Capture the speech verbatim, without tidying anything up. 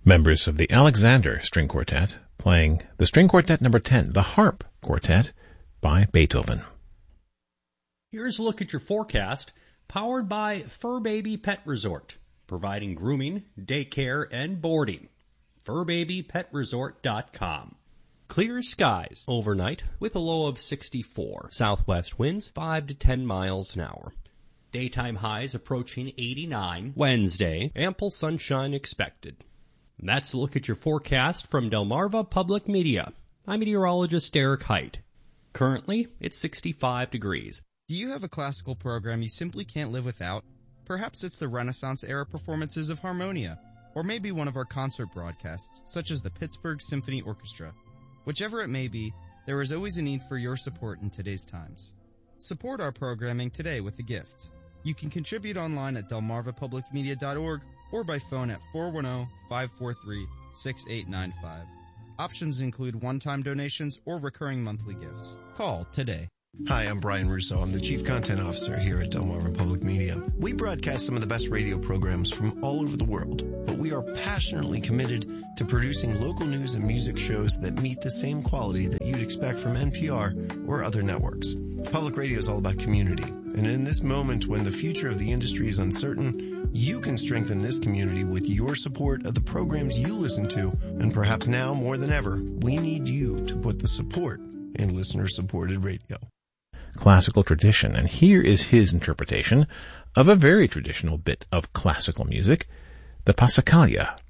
members of the Alexander String Quartet playing the String Quartet number ten, the Harp Quartet by Beethoven. Here's a look at your forecast, powered by Fur Baby Pet Resort, providing grooming, daycare, and boarding. fur baby pet resort dot com. Clear skies overnight with a low of sixty-four. Southwest winds five to ten miles an hour. Daytime highs approaching eighty-nine. Wednesday, ample sunshine expected. And that's a look at your forecast from Delmarva Public Media. I'm meteorologist Eric Height. Currently, it's sixty-five degrees. Do you have a classical program you simply can't live without? Perhaps it's the Renaissance-era performances of Harmonia, or maybe one of our concert broadcasts, such as the Pittsburgh Symphony Orchestra. Whichever it may be, there is always a need for your support in today's times. Support our programming today with a gift. You can contribute online at delmarva public media dot org or by phone at four one zero, five four three, six eight nine five. Options include one-time donations or recurring monthly gifts. Call today. Hi, I'm Brian Russo. I'm the Chief Content Officer here at Delmarva Public Media. We broadcast some of the best radio programs from all over the world, but we are passionately committed to producing local news and music shows that meet the same quality that you'd expect from N P R or other networks. Public radio is all about community, and in this moment when the future of the industry is uncertain, you can strengthen this community with your support of the programs you listen to, and perhaps now more than ever, we need you to put the support in listener-supported radio. Classical tradition, and here is his interpretation of a very traditional bit of classical music, the Passacaglia